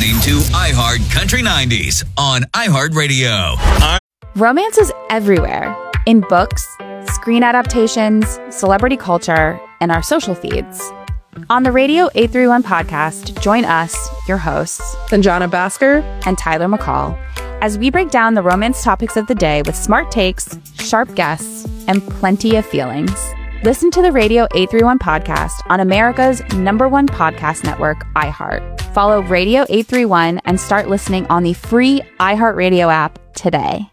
listening to iHeart Country 90s on iHeartRadio. Romance is everywhere, in books, screen adaptations, celebrity culture, and our social feeds. On the Radio 831 podcast, join us, your hosts, Sanjana Bhaskar and Tyler McCall, as we break down the romance topics of the day with smart takes, sharp guests, and plenty of feelings. Listen to the Radio 831 podcast on America's #1 podcast network, iHeart. Follow Radio 831 and start listening on the free iHeartRadio app today.